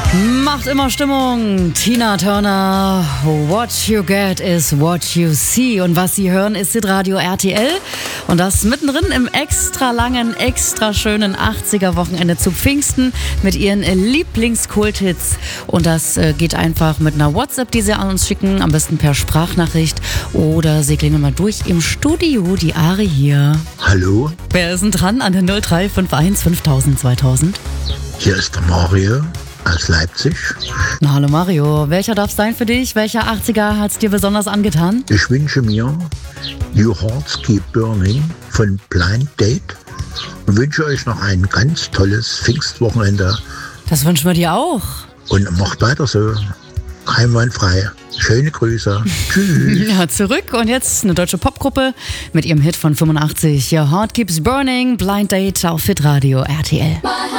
Macht immer Stimmung. Tina Turner, What You Get is What You See. Und was Sie hören, ist Radio RTL. Und das mittendrin im extra langen, extra schönen 80er-Wochenende zu Pfingsten mit Ihren Lieblingskulthits. Und das geht einfach mit einer WhatsApp, die Sie an uns schicken, am besten per Sprachnachricht. Oder Sie klingeln mal durch im Studio. Die Ari hier. Hallo, Wer ist denn dran an der 0351 5000 2000? hier ist der Mario aus Leipzig. Na, hallo Mario, welcher darf sein für dich? Welcher 80er hat's dir besonders angetan? Ich wünsche mir You Hearts Keep Burning von Blind Date und wünsche euch noch ein ganz tolles Pfingstwochenende Das wünschen wir dir auch. und macht weiter so. Einwandfrei. Schöne Grüße. Tschüss. Ja, zurück und jetzt eine deutsche Popgruppe mit ihrem Hit von 85. Your Heart Keeps Burning, Blind Date auf Hitradio RTL.